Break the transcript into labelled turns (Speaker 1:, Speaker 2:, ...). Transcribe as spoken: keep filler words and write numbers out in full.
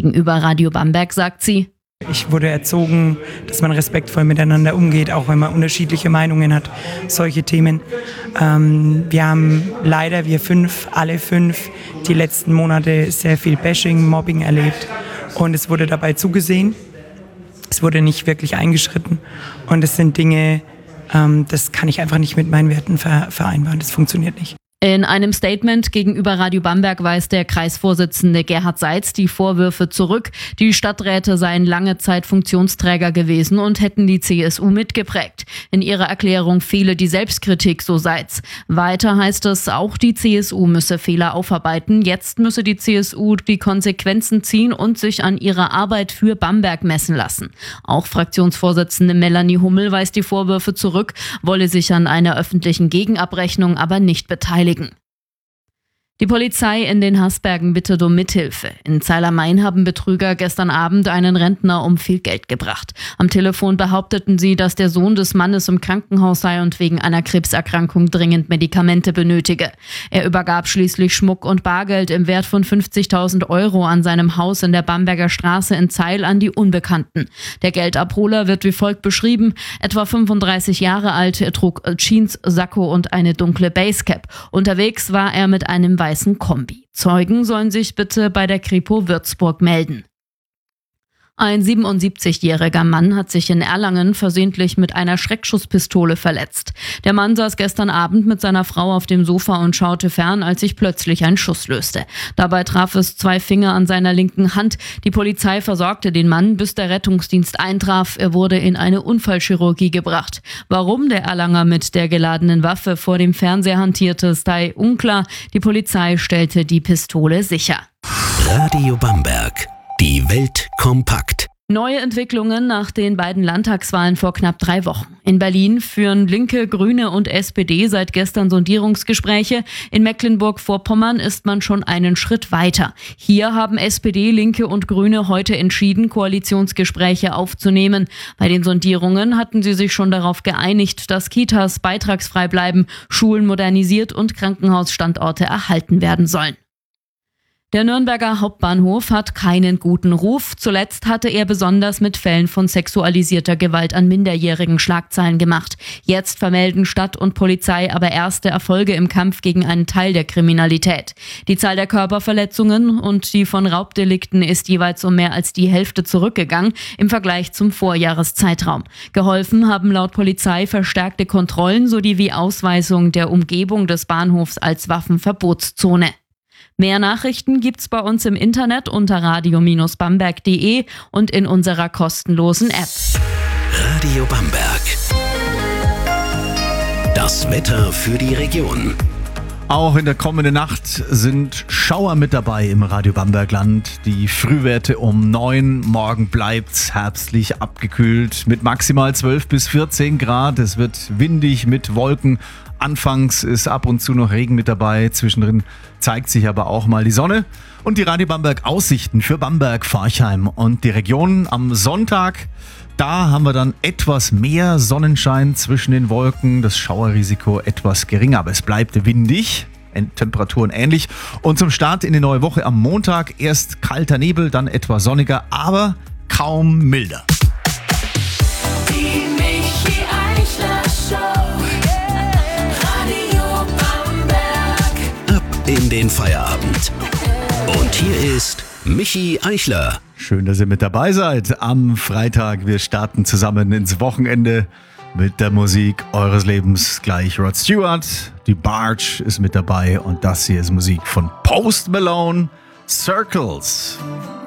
Speaker 1: Gegenüber Radio Bamberg sagt sie:
Speaker 2: Ich wurde erzogen, dass man respektvoll miteinander umgeht, auch wenn man unterschiedliche Meinungen hat, solche Themen. Ähm, wir haben leider, wir fünf, alle fünf, die letzten Monate sehr viel Bashing, Mobbing erlebt und es wurde dabei zugesehen. Es wurde nicht wirklich eingeschritten und es sind Dinge, ähm, das kann ich einfach nicht mit meinen Werten ver- vereinbaren, das funktioniert nicht.
Speaker 1: In einem Statement gegenüber Radio Bamberg weist der Kreisvorsitzende Gerhard Seitz die Vorwürfe zurück. Die Stadträte seien lange Zeit Funktionsträger gewesen und hätten die C S U mitgeprägt. In ihrer Erklärung fehle die Selbstkritik, so Seitz. Weiter heißt es, auch die C S U müsse Fehler aufarbeiten. Jetzt müsse die C S U die Konsequenzen ziehen und sich an ihrer Arbeit für Bamberg messen lassen. Auch Fraktionsvorsitzende Melanie Hummel weist die Vorwürfe zurück, wolle sich an einer öffentlichen Gegenabrechnung aber nicht beteiligen. Die Polizei in den Haßbergen bittet um Mithilfe. In Zeil-am-Main haben Betrüger gestern Abend einen Rentner um viel Geld gebracht. Am Telefon behaupteten sie, dass der Sohn des Mannes im Krankenhaus sei und wegen einer Krebserkrankung dringend Medikamente benötige. Er übergab schließlich Schmuck und Bargeld im Wert von fünfzigtausend Euro an seinem Haus in der Bamberger Straße in Zeil an die Unbekannten. Der Geldabholer wird wie folgt beschrieben: etwa fünfunddreißig Jahre alt, er trug Jeans, Sakko und eine dunkle Basecap. Unterwegs war er mit einem weißen Kombi. Zeugen sollen sich bitte bei der Kripo Würzburg melden. Ein siebenundsiebzigjähriger Mann hat sich in Erlangen versehentlich mit einer Schreckschusspistole verletzt. Der Mann saß gestern Abend mit seiner Frau auf dem Sofa und schaute fern, als sich plötzlich ein Schuss löste. Dabei traf es zwei Finger an seiner linken Hand. Die Polizei versorgte den Mann, bis der Rettungsdienst eintraf. Er wurde in eine Unfallchirurgie gebracht. Warum der Erlanger mit der geladenen Waffe vor dem Fernseher hantierte, sei unklar. Die Polizei stellte die Pistole sicher.
Speaker 3: Radio Bamberg. Die Welt kompakt.
Speaker 1: Neue Entwicklungen nach den beiden Landtagswahlen vor knapp drei Wochen. In Berlin führen Linke, Grüne und S P D seit gestern Sondierungsgespräche. In Mecklenburg-Vorpommern ist man schon einen Schritt weiter. Hier haben S P D, Linke und Grüne heute entschieden, Koalitionsgespräche aufzunehmen. Bei den Sondierungen hatten sie sich schon darauf geeinigt, dass Kitas beitragsfrei bleiben, Schulen modernisiert und Krankenhausstandorte erhalten werden sollen. Der Nürnberger Hauptbahnhof hat keinen guten Ruf. Zuletzt hatte er besonders mit Fällen von sexualisierter Gewalt an Minderjährigen Schlagzeilen gemacht. Jetzt vermelden Stadt und Polizei aber erste Erfolge im Kampf gegen einen Teil der Kriminalität. Die Zahl der Körperverletzungen und die von Raubdelikten ist jeweils um mehr als die Hälfte zurückgegangen im Vergleich zum Vorjahreszeitraum. Geholfen haben laut Polizei verstärkte Kontrollen sowie die Ausweisung der Umgebung des Bahnhofs als Waffenverbotszone. Mehr Nachrichten gibt's bei uns im Internet unter radio Bindestrich bamberg punkt de und in unserer kostenlosen App.
Speaker 3: Radio Bamberg. Das Wetter für die Region.
Speaker 4: Auch in der kommenden Nacht sind Schauer mit dabei im Radio Bambergland. Die Frühwerte um neun. Morgen bleibt's herbstlich abgekühlt mit maximal zwölf bis vierzehn Grad. Es wird windig mit Wolken. Anfangs ist ab und zu noch Regen mit dabei. Zwischendrin zeigt sich aber auch mal die Sonne. Und die Radio Bamberg Aussichten für Bamberg, Forchheim und die Region am Sonntag. Da haben wir dann etwas mehr Sonnenschein zwischen den Wolken, das Schauerrisiko etwas geringer, aber es bleibt windig, Temperaturen ähnlich. Und zum Start in die neue Woche am Montag erst kalter Nebel, dann etwas sonniger, aber kaum milder.
Speaker 5: Die Michi Eichler Show, Radio Bamberg.
Speaker 3: Ab in den Feierabend. Und hier ist Michi Eichler.
Speaker 4: Schön, dass ihr mit dabei seid am Freitag. Wir starten zusammen ins Wochenende mit der Musik eures Lebens. Gleich Rod Stewart, die Barge ist mit dabei und das hier ist Musik von Post Malone, Circles.